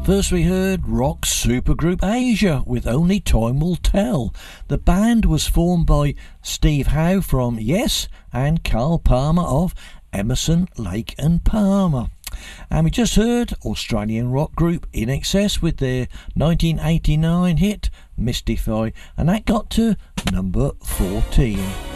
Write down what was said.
First we heard rock supergroup Asia with Only Time Will Tell. The band was formed by Steve Howe from Yes and Carl Palmer of Emerson, Lake and Palmer. And we just heard Australian rock group In Excess with their 1989 hit Mystify, and that got to number 14.